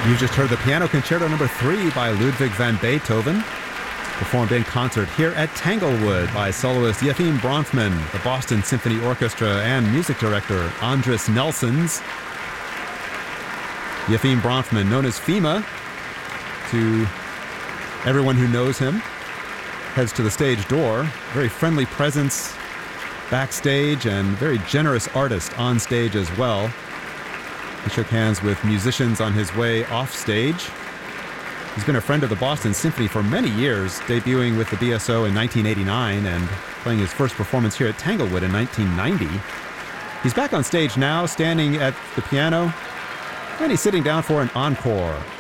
You just heard the Piano Concerto No. 3 by Ludwig van Beethoven, performed in concert here at Tanglewood by soloist Yefim Bronfman, the Boston Symphony Orchestra, and music director Andris Nelsons. Yefim Bronfman, known as FEMA to everyone who knows him, heads to the stage door. Very friendly presence backstage and very generous artist on stage as well. He shook hands with musicians on his way off stage. He's been a friend of the Boston Symphony for many years, debuting with the BSO in 1989 and playing his first performance here at Tanglewood in 1990. He's back on stage now, standing at the piano, and he's sitting down for an encore.